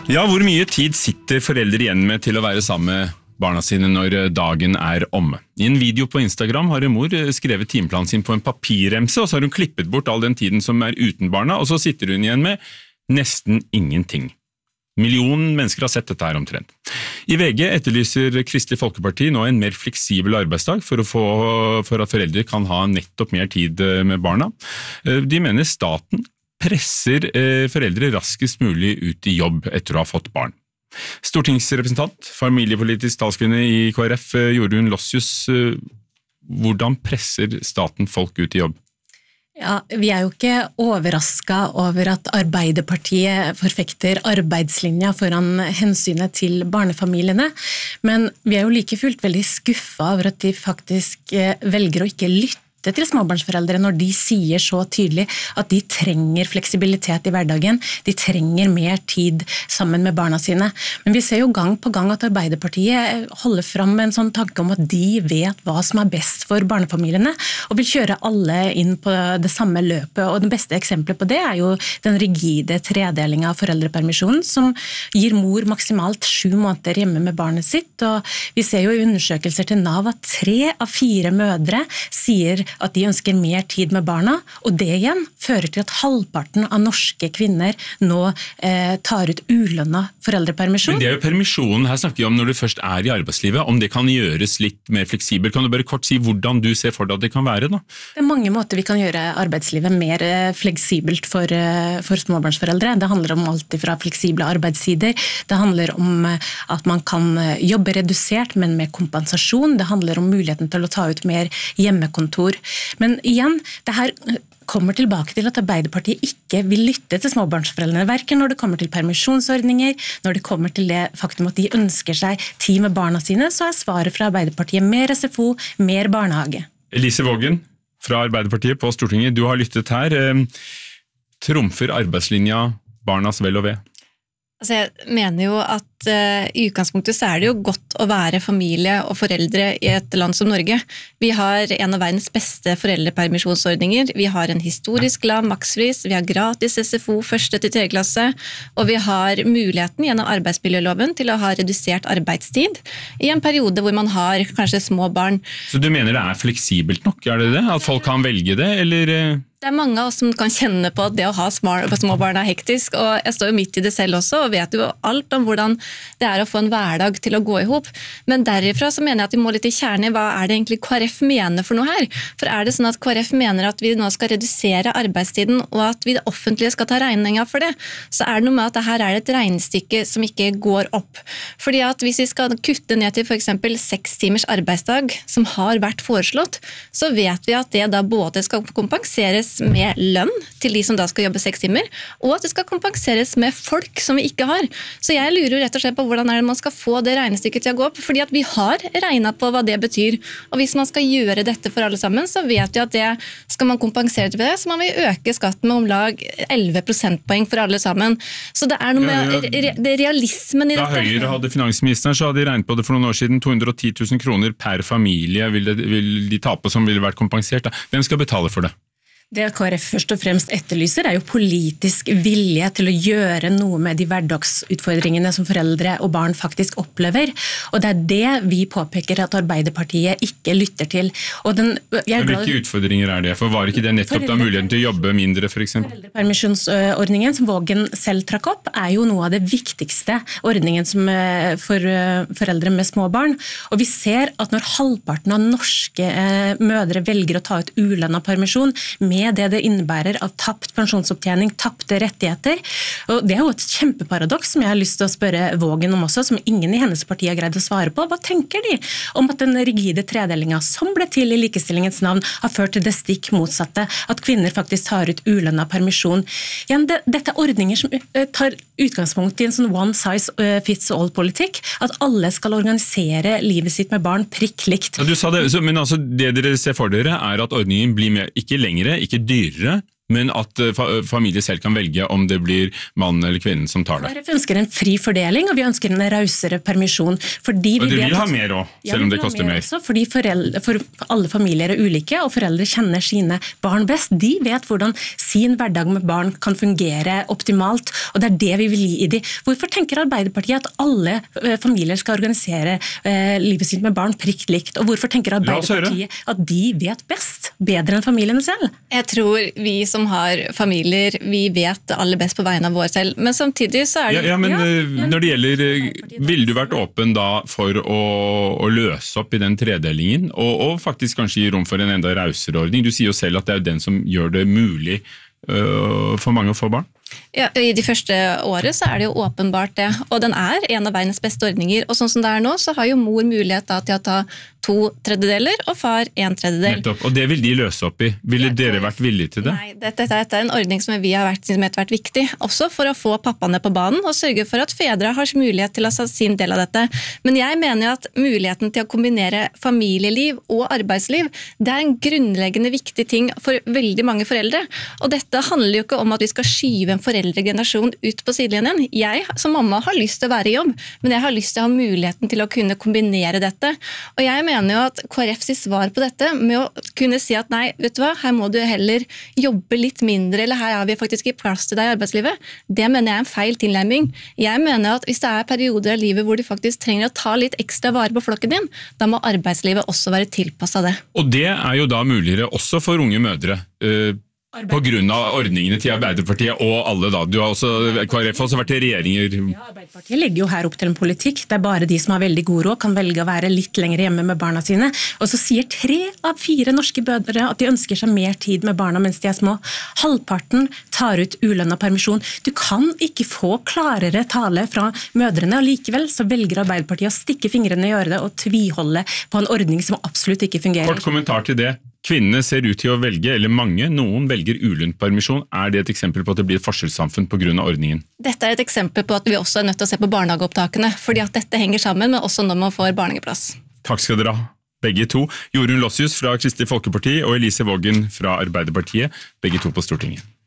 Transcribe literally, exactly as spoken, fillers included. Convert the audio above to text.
Ja, hvor mye tid sitter foreldre igjen med til å være sammen med barna sine når dagen er omme? I en video på Instagram har en mor skrevet timeplanen sin på en papirremse, og så har hun klippet bort all den tiden som er uten barna, og så sitter hun igjen med nesten ingenting. Millionen mennesker har sett dette her omtrent. I V G etterlyser Kristelig Folkeparti nå en mer fleksibel arbeidsdag for, å få, for at foreldre kan ha nettopp mer tid med barna. De mener staten presser foreldre raskest mulig ut i jobb etter å ha fått barn. Stortingsrepresentant, familiepolitisk talskvinne i K R F, Jorunn Lossius, hvordan presser staten folk ut i jobb? Ja, vi er jo ikke overrasket over at Arbeiderpartiet forfekter arbeidslinja foran hensynet til barnefamiliene, men vi er jo like fullt veldig skuffet over at de faktisk velger å ikke lytte til småbarnsforeldre når de sier så tydelig at de trenger fleksibilitet i hverdagen, de trenger mer tid sammen med barna sine. Men vi ser jo gang på gang at Arbeiderpartiet holder fram med en sånn tanke om at de vet hva som er best for barnefamiliene, og vil kjøre alle inn på det samme løpet. Og det beste eksempelet på det er jo den rigide tredelingen av foreldrepermisjonen, som gir mor maksimalt sju måneder hjemme med barnet sitt. Og vi ser jo i undersøkelser til Nav at tre av fire mødre sier at de ønsker mer tid med barna, og det igjen fører til at halvparten av norske kvinner nå eh, tar ut ulønnet foreldrepermisjon. Men det er jo permisjonen, her snakker vi om når du først er i arbeidslivet, om det kan gjøres litt mer fleksibelt. Kan du bare kort si hvordan du ser for deg at det kan være da? Det er mange måter vi kan gjøre arbeidslivet mer fleksibelt for, for småbarnsforeldre. Det handler om alt fra fleksible arbeidstider, det handler om at man kan jobbe redusert, men med kompensasjon, det handler om muligheten til å ta ut mer hjemmekontor. Men igjen, det her kommer tilbake til at Arbeiderpartiet ikke vil lytte til småbarnsforeldrene, hverken når det kommer til permisjonsordninger, når det kommer til det faktum at de ønsker seg tid med barna sine, så er svaret fra Arbeiderpartiet mer S F O, mer barnehage. Elise Vågen fra Arbeiderpartiet på Stortinget, du har lyttet her. Trumfer arbeidslinja barnas vel og ve? Altså jeg mener jo at uh, i utgangspunktet så er det jo godt å være familie og foreldre i et land som Norge. Vi har en av verdens beste foreldrepermisjonsordninger, vi har en historisk lav makspris, vi har gratis S F O første til tredje klasse, og vi har muligheten gjennom arbeidsmiljøloven til å ha redusert arbeidstid i en periode hvor man har kanskje små barn. Så du mener det er fleksibelt nok, er det det? At folk kan velge det, eller... Det er mange av oss som kan kjenne på at det å ha små barn er hektisk, og jeg står jo midt i det selv også, og vet jo alt om hvordan det er å få en hverdag til å gå ihop. Men derifra så mener jeg at vi må litt i kjerne, hva er det egentlig K R F mener for noe her? For er det sånn at K R F mener at vi nå skal redusere arbeidstiden, og at vi det offentlige skal ta regninga for det, så er det noe med at her er det et regnestykke som ikke går opp. Fordi at hvis vi skal kutte ned til for eksempel seks timers arbeidsdag, som har vært foreslått, så vet vi at det da både skal kompenseres med lønn til de som da skal jobbe seks timer, og at det skal kompenseres med folk som vi ikke har. Så jeg lurer rett og slett på hvordan er det man skal få det regnestykket til å gå opp, fordi at vi har regnet på hva det betyr. Og hvis man skal gjøre dette for alle sammen, så vet vi at det skal man kompensere til det, så man vil øke skatten med om lag elleve prosentpoeng for alle sammen. Så det er noe med ja, ja. Det realismen i da dette. Da Høyre hadde finansministeren, så hadde de regnet på det for noen år siden, to hundre og ti tusen kroner per familie vil, det, vil de tape som ville vært kompensert. Da. Hvem skal betale for det? Det K R F først og fremst etterlyser er jo politisk vilje til å gjøre noe med de hverdagsutfordringene som foreldre og barn faktisk opplever. Og det er det vi påpeker at Arbeiderpartiet ikke lytter til. Og den, jeg Hvilke glad... utfordringer er det? For var ikke det nettopp da muligheten til å jobbe mindre, for eksempel? Foreldrepermisjonsordningen som Vågen selv trakk opp er jo noe av det viktigste ordningen som for foreldre med små barn. Og vi ser at når halvparten av norske mødre velger å ta ut ulønnet permisjon med med det det innebærer av tapt pensjonsopptjening, tapte rettigheter. Og det er jo et kjempeparadoks som jeg har lyst til å spørre Vågen om også, som ingen i hennes parti har greid å svare på. Hva tenker de om at den rigide tredelingen som ble til i likestillingens navn har ført til det stikk motsatte, at kvinner faktisk tar ut ulønnet permisjon? Igjen, det, dette er ordninger som tar utgangspunkt i en sånn one size fits all politikk, at alle skal organisere livet sitt med barn prikklikt. Ja, du sa det, men altså det dere ser for dere er at ordningen blir mer, ikke lengre, ikke dyrere, men at fa- familier selv kan velge om det blir mannen eller kvinnen som tar det. Vi ønsker en fri fordeling, og vi ønsker en rausere permisjon. Fordi vi Og du vet vil ha at- mer også, Ja, selv om vi det vil ha koster mer. Også, fordi foreldre, for alle familier er ulike, og foreldre kjenner sine barn best. De vet hvordan sin hverdag med barn kan fungere optimalt, og det er det vi vil gi i de. Hvorfor tenker Arbeiderpartiet at alle eh, familier skal organisere eh, livet sitt med barn prikt likt, og hvorfor tenker La oss høre. Arbeiderpartiet at de vet best, bedre enn familiene selv? Jeg tror vi som har familier, vi vet aller best på vegne av våre selv. Men samtidig så er Ja, det... ja, men Ja, eh, men- når det gjelder, eh, ville du vært åpen da for å, å løse opp i den tredelingen, og, og faktisk kanskje gi rom for en enda rausere ordning? Du sier jo selv at det er den som gjør det mulig øh, for mange å få barn. Ja, I de første året så er det jo åpenbart det, og den er en av verdens beste ordninger. Og sånn som det er nå, så har jo mor mulighet da til å ta to tredjedeler, og far en tredjedel. Nettopp, og det vil de løse opp i. Ville Ja, dere vært villige til det? Nei, dette, dette er en ordning som vi har vært, som har vært viktig, også for å få pappaene på banen, og sørge for at fedre har mulighet til å ta sin del av dette. Men jeg mener jo at muligheten til å kombinere familieliv og arbeidsliv, det er en grunnleggende viktig ting for veldig mange foreldre. Og dette handler jo ikke om at vi skal skyve en foreldregenerasjon ut på sidelinjen. Jeg som mamma har lyst til å være i jobb, men jeg har lyst til å ha muligheten til å kunne kombinere dette. Og jeg mener jo at K R F sitt svar på dette, med å kunne si at nei, vet du hva, her må du heller jobbe litt mindre, eller her har vi faktisk ikke plass til deg i arbeidslivet, det mener jeg er en feil tilnærming. Jeg mener at hvis det er perioder av livet hvor du faktisk trenger å ta litt ekstra vare på flokken din, da må arbeidslivet også være tilpasset det. Og det er jo da muligere også for unge mødre, øh, på grunn av ordningene til Arbeiderpartiet og alle da. Du har også, K R F har også vært i regjeringer. Ja, Arbeiderpartiet legger jo her opp til en politikk der bare de som har veldig god råd kan velge å være litt lenger hjemme med barna sine. Og så sier tre av fire norske bødre at de ønsker seg mer tid med barna mens de er små. Halvparten tar ut ulønnet permisjon. Du kan ikke få klarere tale fra mødrene, og likevel så velger Arbeiderpartiet å stikke fingrene i øret og tviholde på en ordning som absolutt ikke fungerer. Kort kommentar til det. Kvinnene ser ut til å velge, eller mange, noen velger ulønnet permisjon. Er det et eksempel på at det blir et forskjellssamfunn på grunn av ordningen? Dette er et eksempel på at vi også er nødt til å se på barnehageopptakene, fordi at dette henger sammen, men også når man får barnehageplass. Takk skal dere ha, begge to. Jorunn Lossius fra Kristelig Folkeparti og Elise Vågen fra Arbeiderpartiet, begge to på Stortinget.